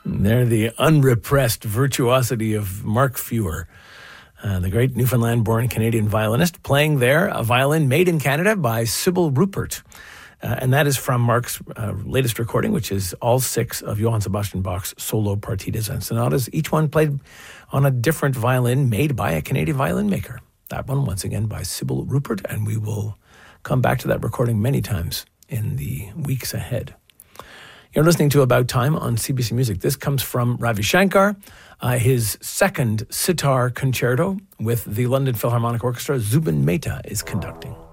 They're the unrepressed virtuosity of Mark Feuer, the great Newfoundland-born Canadian violinist, playing there a violin made in Canada by Sybil Rupert. And that is from Mark's latest recording, which is all 6 of Johann Sebastian Bach's solo partitas and sonatas, each one played on a different violin made by a Canadian violin maker. That one, once again, by Sybil Rupert, and we will come back to that recording many times in the weeks ahead. You're listening to About Time on CBC Music. This comes from Ravi Shankar, his second sitar concerto with the London Philharmonic Orchestra. Zubin Mehta is conducting.